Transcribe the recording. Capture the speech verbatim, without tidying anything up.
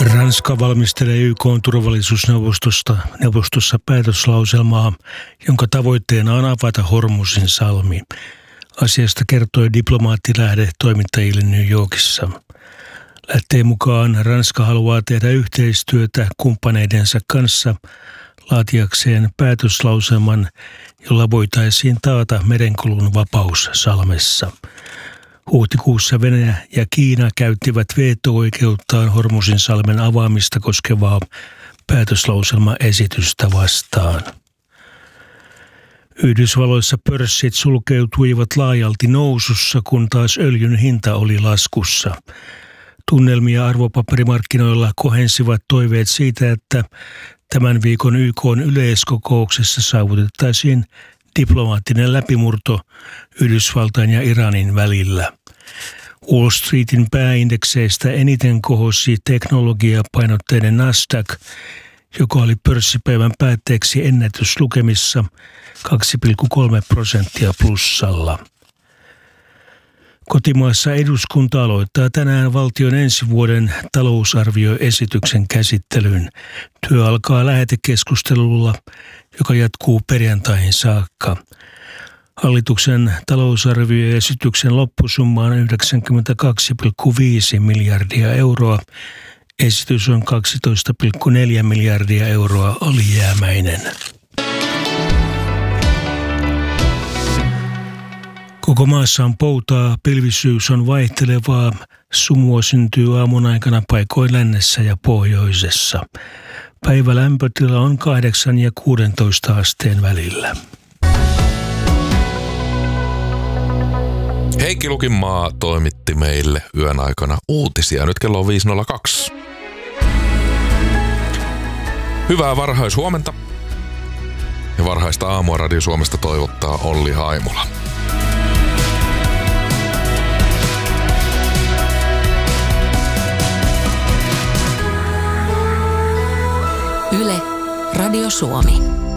Ranska valmistelee Y K:n turvallisuusneuvostosta neuvostossa päätöslauselmaa, jonka tavoitteena on avata Hormuzin salmi. Asiasta kertoi diplomaattilähde toimittajille New Yorkissa. Lähteen mukaan Ranska haluaa tehdä yhteistyötä kumppaneidensa kanssa laatiakseen päätöslauselman, jolla voitaisiin taata merenkulun vapaus salmessa. Huhtikuussa Venäjä ja Kiina käyttivät veto-oikeuttaan Hormuzin salmen avaamista koskevaa päätöslauselmaesitystä vastaan. Yhdysvalloissa pörssit sulkeutuivat laajalti nousussa, kun taas öljyn hinta oli laskussa. Tunnelmia arvopaperimarkkinoilla kohensivat toiveet siitä, että tämän viikon Y K:n yleiskokouksessa saavutettaisiin diplomaattinen läpimurto Yhdysvaltain ja Iranin välillä. Wall Streetin pääindekseistä eniten kohosi teknologiapainotteinen Nasdaq, joka oli pörssipäivän päätteeksi ennätyslukemissa kaksi pilkku kolme prosenttia plussalla. Kotimaassa eduskunta aloittaa tänään valtion ensi vuoden talousarvioesityksen käsittelyn. Työ alkaa lähetekeskustelulla, joka jatkuu perjantaihin saakka. Hallituksen talousarvioesityksen loppusumma on yhdeksänkymmentäkaksi pilkku viisi miljardia euroa. Esitys on kaksitoista pilkku neljä miljardia euroa alijäämäinen. Koko maassa on poutaa, pilvisyys on vaihtelevaa, sumua syntyy aamun aikana paikoin lännessä ja pohjoisessa. Päivälämpötila on kahdeksan ja kuudentoista asteen välillä. Heikki Lukinmaa toimitti meille yön aikana uutisia. Nyt kello on viisi nolla kaksi. Hyvää varhaishuomenta. Ja varhaista aamua Radio Suomesta toivottaa Olli Haimula. Yle, Radio Suomi.